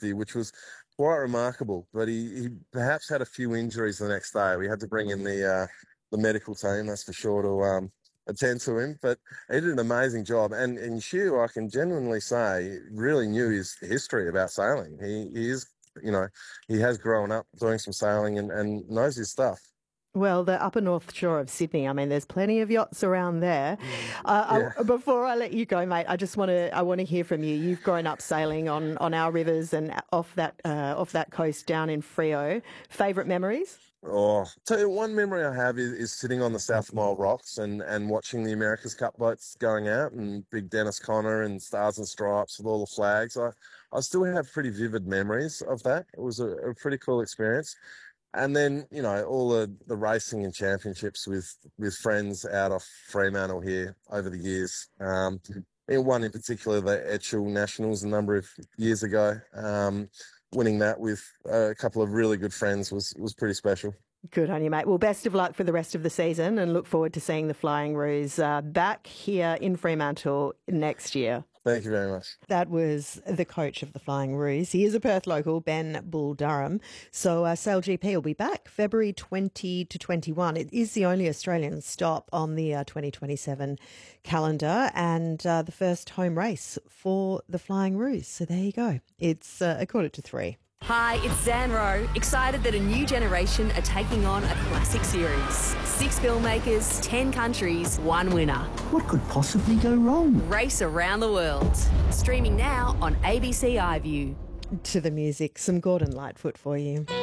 50, which was quite remarkable. But he perhaps had a few injuries the next day. We had to bring in the medical team, that's for sure, to attend to him. But he did an amazing job. And Hugh, I can genuinely say, really knew his history about sailing. He is, he has grown up doing some sailing and knows his stuff. Well, the upper north shore of Sydney, I mean, there's plenty of yachts around there. Before I let you go, mate, I want to hear from you. You've grown up sailing on our rivers and off that coast down in Freo. Favourite memories? Oh, tell you, one memory I have is sitting on the South Mole rocks and watching the America's Cup boats going out and big Dennis Conner and Stars and Stripes with all the flags. I still have pretty vivid memories of that. It was a pretty cool experience. And then, all the racing and championships with friends out of Fremantle here over the years. One in particular, the Etchell Nationals a number of years ago. Winning that with a couple of really good friends was pretty special. Good on you, mate. Well, best of luck for the rest of the season and look forward to seeing the Flying Roos back here in Fremantle next year. Thank you very much. That was the coach of the Flying Roos. He is a Perth local, Ben Bull Durham. So SailGP will be back February 20 to 21. It is the only Australian stop on the 2027 calendar and the first home race for the Flying Roos. So there you go. It's a 2:45. Hi, it's Zan Rowe, excited that a new generation are taking on a classic series. 6 filmmakers, 10 countries, 1 winner. What could possibly go wrong? Race around the world. Streaming now on ABC iView. To the music, some Gordon Lightfoot for you.